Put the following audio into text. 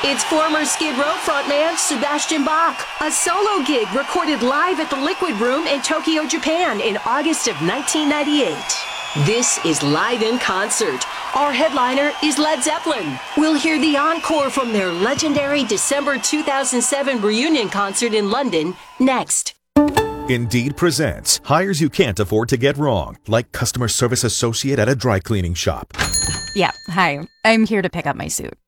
It's former Skid Row frontman Sebastian Bach, a solo gig recorded live at the Liquid Room in Tokyo, Japan in August of 1998. This is Live in Concert. Our headliner is Led Zeppelin. We'll hear the encore from their legendary December 2007 reunion concert in London next. Indeed presents hires you can't afford to get wrong, like customer service associate at a dry cleaning shop. Yeah, hi. I'm here to pick up my suit.